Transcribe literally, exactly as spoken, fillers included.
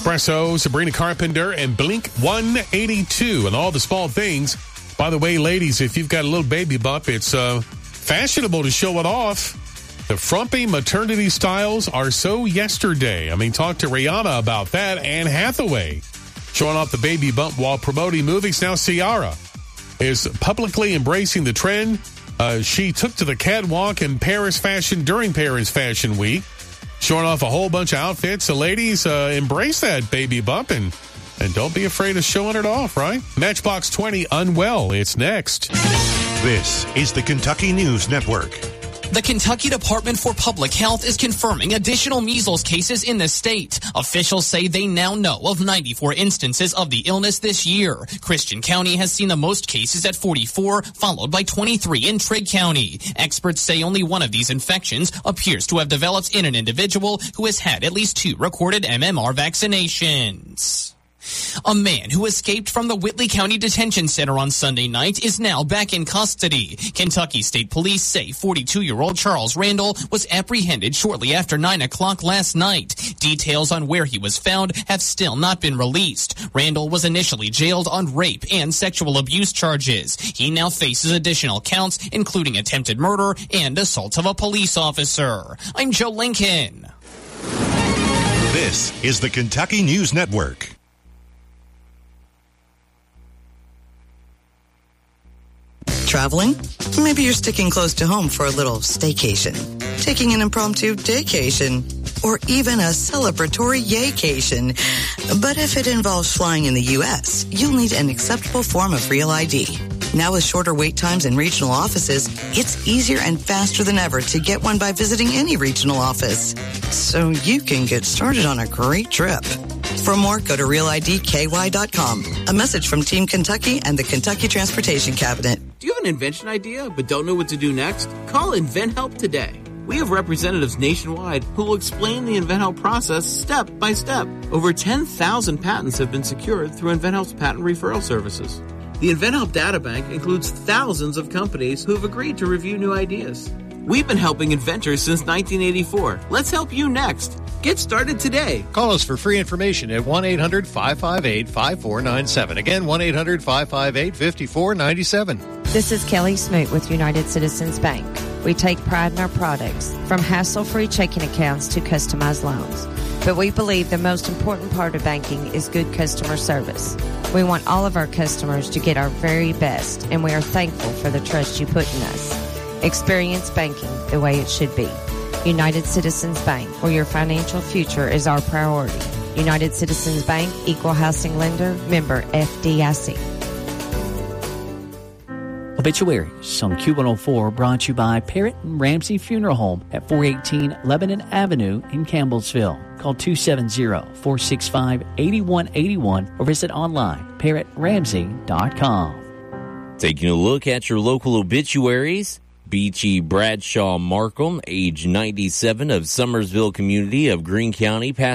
Espresso, Sabrina Carpenter, and Blink one eighty-two, and all the small things. By the way, ladies, if you've got a little baby bump, it's uh, fashionable to show it off. The frumpy maternity styles are so yesterday. I mean, talk to Rihanna about that. Anne Hathaway showing off the baby bump while promoting movies. Now Ciara is publicly embracing the trend. Uh, she took to the catwalk in Paris Fashion during Paris Fashion Week, showing off a whole bunch of outfits. So ladies, uh, embrace that baby bump and, and don't be afraid of showing it off, right? Matchbox twenty, Unwell. It's next. This is the Kentucky News Network. The Kentucky Department for Public Health is confirming additional measles cases in the state. Officials say they now know of ninety-four instances of the illness this year. Christian County has seen the most cases at forty-four, followed by twenty-three in Trigg County. Experts say only one of these infections appears to have developed in an individual who has had at least two recorded M M R vaccinations. A man who escaped from the Whitley County Detention Center on Sunday night is now back in custody. Kentucky State Police say forty-two-year-old Charles Randall was apprehended shortly after nine o'clock last night. Details on where he was found have still not been released. Randall was initially jailed on rape and sexual abuse charges. He now faces additional counts, including attempted murder and assault of a police officer. I'm Joe Lincoln. This is the Kentucky News Network. Traveling? Maybe you're sticking close to home for a little staycation, taking an impromptu daycation, or even a celebratory yaycation. But if it involves flying in the U S, you'll need an acceptable form of Real I D. Now with shorter wait times in regional offices, it's easier and faster than ever to get one by visiting any regional office. So you can get started on a great trip. For more, go to real I D K Y dot com. A message from Team Kentucky and the Kentucky Transportation Cabinet. Do you have an invention idea but don't know what to do next? Call InventHelp today. We have representatives nationwide who will explain the InventHelp process step by step. Over ten thousand patents have been secured through InventHelp's patent referral services. The InventHelp Databank includes thousands of companies who have agreed to review new ideas. We've been helping inventors since nineteen eighty-four. Let's help you next. Get started today. Call us for free information at one eight hundred five five eight five four nine seven. Again, one eight hundred five five eight five four nine seven. This is Kelly Smoot with United Citizens Bank. We take pride in our products, from hassle-free checking accounts to customized loans. But we believe the most important part of banking is good customer service. We want all of our customers to get our very best, and we are thankful for the trust you put in us. Experience banking the way it should be. United Citizens Bank, where your financial future is our priority. United Citizens Bank, Equal Housing Lender, member F D I C. Obituaries on Q one oh four brought to you by Parrott and Ramsey Funeral Home at four eighteen Lebanon Avenue in Campbellsville. Call two seven zero, four six five, eight one eight one or visit online parrott ramsey dot com. Taking a look at your local obituaries. Beachy Bradshaw Markham, age ninety-seven, of Summersville community of Greene County, passed